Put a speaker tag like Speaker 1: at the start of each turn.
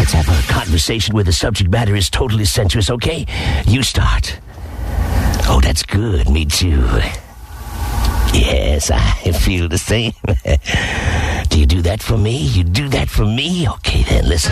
Speaker 1: Let's have a conversation where the subject matter is totally sensuous, okay? You start. Oh, that's good. Me too. Yes, I feel the same. Do you do that for me? You do that for me? Okay, then, listen.